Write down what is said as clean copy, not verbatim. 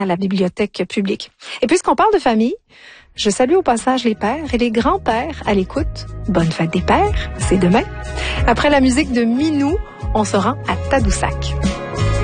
à la bibliothèque publique. Et puisqu'on parle de famille, je salue au passage les pères et les grands-pères à l'écoute. Bonne fête des pères, c'est demain. Après la musique de Minou, on se rend à Tadoussac.